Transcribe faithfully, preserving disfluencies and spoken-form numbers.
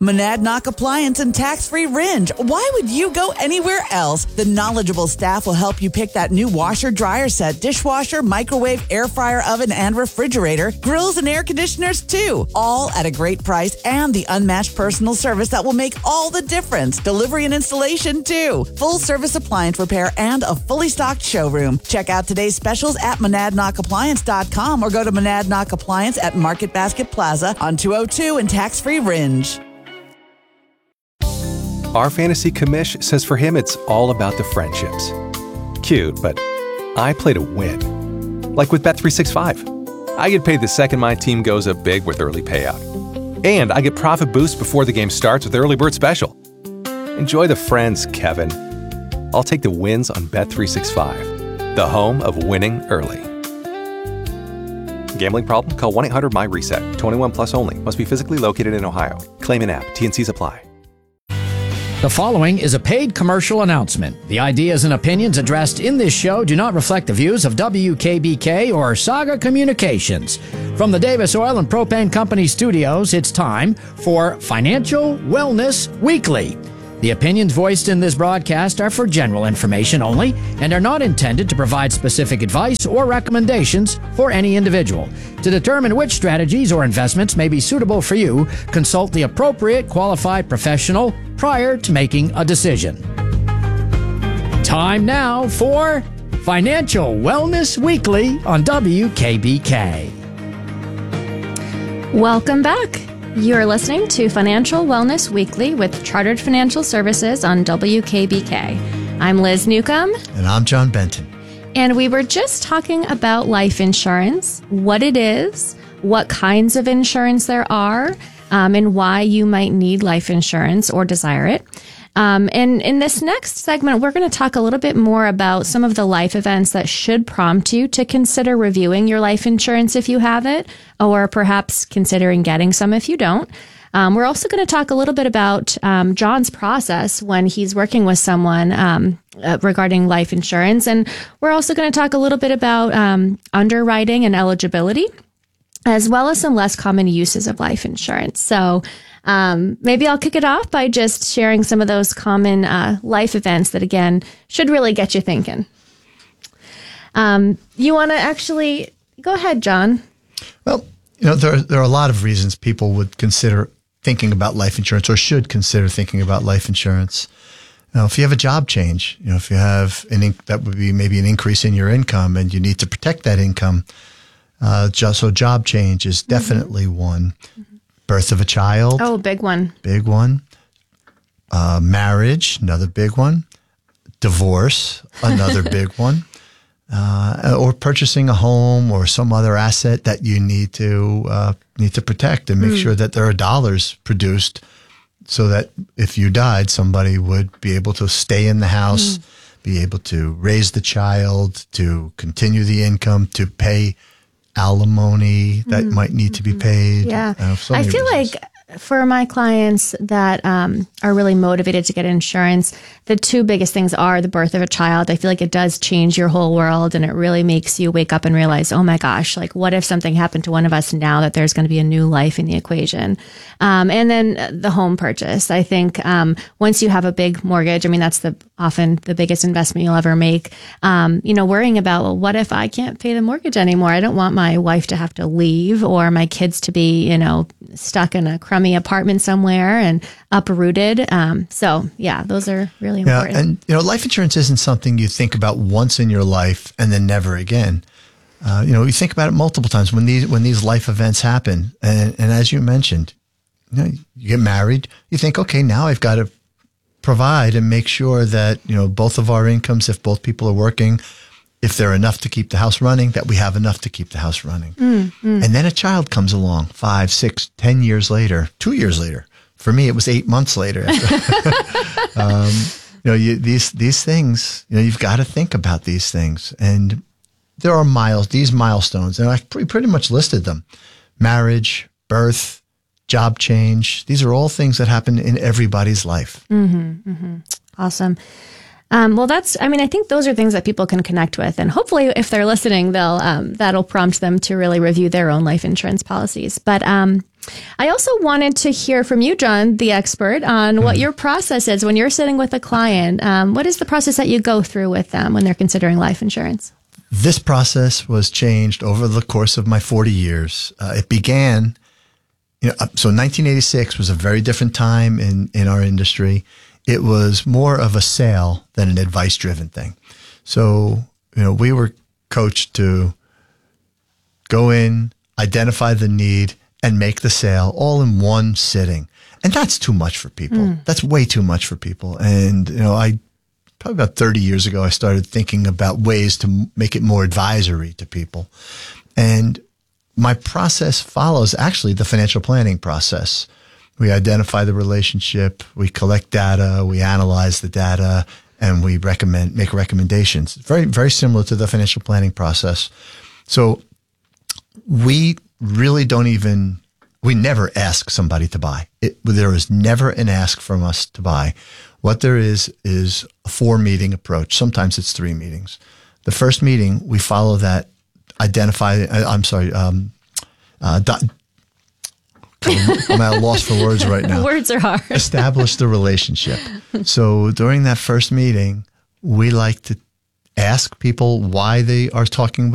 Monadnock Appliance and Tax-Free Ringe. Why would you go anywhere else? The knowledgeable staff will help you pick that new washer, dryer set, dishwasher, microwave, air fryer, oven, and refrigerator, grills and air conditioners too. All at a great price and the unmatched personal service that will make all the difference. Delivery and installation too. Full service appliance repair and a fully stocked showroom. Check out today's specials at monadnock appliance dot com or go to Monadnock Appliance at Market Basket Plaza on two oh two and Tax-Free Ringe. Our fantasy commish says for him it's all about the friendships. Cute, but I play to win. Like with Bet three sixty-five. I get paid the second my team goes up big with early payout. And I get profit boost before the game starts with Early Bird Special. Enjoy the friends, Kevin. I'll take the wins on Bet three sixty-five, the home of winning early. Gambling problem? Call one eight hundred M Y reset. twenty-one plus only. Must be physically located in Ohio. Claim in app. T and Cs apply. The following is a paid commercial announcement. The ideas and opinions addressed in this show do not reflect the views of W K B K or Saga Communications. From the Davis Oil and Propane Company studios, it's time for Financial Wellness Weekly. The opinions voiced in this broadcast are for general information only and are not intended to provide specific advice or recommendations for any individual. To determine which strategies or investments may be suitable for you, consult the appropriate qualified professional prior to making a decision. Time now for Financial Wellness Weekly on W K B K. Welcome back. You're listening to Financial Wellness Weekly with Chartered Financial Services on W K B K. I'm Liz Newcomb. And I'm John Benton. And we were just talking about life insurance, what it is, what kinds of insurance there are, um, and why you might need life insurance or desire it. Um, and in this next segment, we're going to talk a little bit more about some of the life events that should prompt you to consider reviewing your life insurance if you have it, or perhaps considering getting some if you don't. Um, we're also going to talk a little bit about um, John's process when he's working with someone um, uh, regarding life insurance. And we're also going to talk a little bit about um, underwriting and eligibility, as well as some less common uses of life insurance. So Um, maybe I'll kick it off by just sharing some of those common uh, life events that, again, should really get you thinking. Um, you want to actually go ahead, John? Well, you know, there, there are a lot of reasons people would consider thinking about life insurance or should consider thinking about life insurance. You know, if you have a job change, you know, if you have an in- that would be maybe an increase in your income and you need to protect that income. Uh, just, so job change is definitely mm-hmm. one. Mm-hmm. Birth of a child. Oh, big one. Big one. Uh, marriage, another big one. Divorce, another big one. Uh, or purchasing a home or some other asset that you need to uh, need to protect and make mm. sure that there are dollars produced so that if you died, somebody would be able to stay in the house, mm. be able to raise the child, to continue the income, to pay alimony that mm-hmm. might need to be paid. Yeah. Uh, so I feel reasons. like for my clients that um, are really motivated to get insurance, the two biggest things are the birth of a child. I feel like it does change your whole world, and it really makes you wake up and realize, oh my gosh, like what if something happened to one of us now that there's going to be a new life in the equation? Um, and then the home purchase. I think um, once you have a big mortgage, I mean, that's the often the biggest investment you'll ever make. Um, you know, worrying about, well, what if I can't pay the mortgage anymore? I don't want my wife to have to leave or my kids to be, you know, stuck in a crummy apartment somewhere and uprooted. Um, so yeah, those are really important. Yeah, and you know, life insurance isn't something you think about once in your life and then never again. Uh, you know, you think about it multiple times when these when these life events happen. And, and as you mentioned, you know, you get married, you think, okay, now I've got to provide and make sure that, you know, both of our incomes, if both people are working, if they're enough to keep the house running, that we have enough to keep the house running. Mm, mm. And then a child comes along five, six, ten years later, two years later. For me, it was eight months later. um, you know, you, these these things, you know, you've got to think about these things. And there are miles, these milestones, and I pretty, pretty much listed them. Marriage, birth, job change. These are all things that happen in everybody's life. Mm-hmm, mm-hmm. Awesome. Um, well, that's, I mean, I think those are things that people can connect with. And hopefully if they're listening, they'll, um, that'll prompt them to really review their own life insurance policies. But, um, I also wanted to hear from you, John, the expert, on what your process is when you're sitting with a client. Um, what is the process that you go through with them when they're considering life insurance? This process was changed over the course of my forty years. Uh, it began, you know, so nineteen eighty-six was a very different time in, in our industry. It was more of a sale than an advice-driven thing. So, you know, we were coached to go in, identify the need, and make the sale all in one sitting. And that's too much for people. Mm. That's way too much for people. And, you know, I, probably about thirty years ago, I started thinking about ways to make it more advisory to people. And my process follows actually the financial planning process. We identify the relationship, we collect data, we analyze the data, and we recommend, make recommendations. Very, very similar to the financial planning process. So we really don't even, we never ask somebody to buy. It, there is never an ask from us to buy. What there is, is a four meeting approach. Sometimes it's three meetings. The first meeting, we follow that, identify, I'm sorry, um, uh, do, I'm at a loss for words right now. Words are hard. Establish the relationship. So during that first meeting, we like to ask people why they are talking with